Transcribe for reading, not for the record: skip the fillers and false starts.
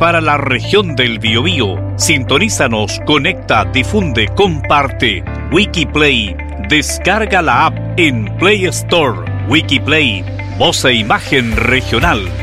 para la región del Biobío. Sintonízanos, conecta, difunde, comparte. Wikiplay. Descarga la app en Play Store. Wikiplay, voz e imagen regional.